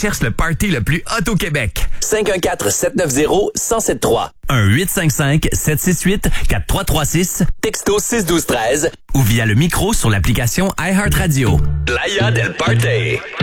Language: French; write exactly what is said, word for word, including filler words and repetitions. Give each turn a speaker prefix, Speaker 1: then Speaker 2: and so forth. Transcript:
Speaker 1: cherche le party le plus hot au Québec.
Speaker 2: cinq un quatre, sept neuf zéro, un zéro sept trois.
Speaker 1: un huit cinq cinq, sept six huit, quatre trois trois six.
Speaker 2: Texto six douze treize.
Speaker 1: Ou via le micro sur l'application iHeartRadio.
Speaker 2: Playa del Party.